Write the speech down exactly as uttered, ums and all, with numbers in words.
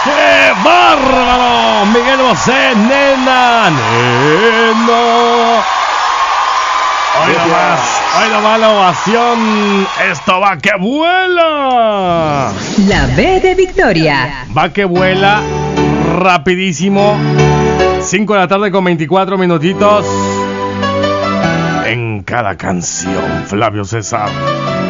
¡Qué bárbaro! Miguel Bosé, nena, nena. Hoy nomás, hoy nomás la ovación. Esto va que vuela. La B de Victoria. Va que vuela rapidísimo. cinco de la tarde con veinticuatro minutitos. En cada canción, Flavio César.